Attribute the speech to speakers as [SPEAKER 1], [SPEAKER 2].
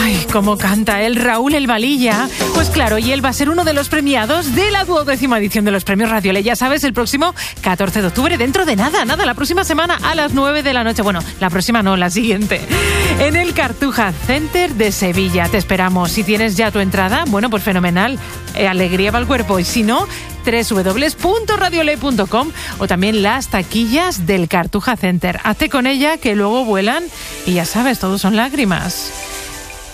[SPEAKER 1] Ay, cómo canta el Raúl El Valilla. Pues claro, y él va a ser uno de los premiados de la 12ª edición de los premios Radio Le. Ya sabes, el próximo 14 de octubre, dentro de nada, la próxima semana a las 9 de la noche. Bueno, la próxima no, la siguiente. En el Cartuja Center de Sevilla. Te esperamos. Si tienes ya tu entrada, bueno, pues fenomenal. Alegría para el cuerpo. Y si no, www.radiole.com o también las taquillas del Cartuja Center. Hazte con ella que luego vuelan y ya sabes, todo son lágrimas.